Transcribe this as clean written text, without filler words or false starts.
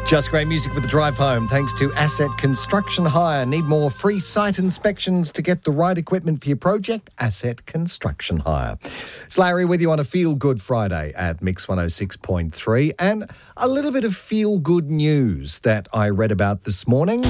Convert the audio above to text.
Just great music with the drive home, thanks to Asset Construction Hire. Need more free site inspections to get the right equipment for your project? Asset Construction Hire. It's Larry with you on a Feel Good Friday at Mix 106.3, and a little bit of feel good news that I read about this morning.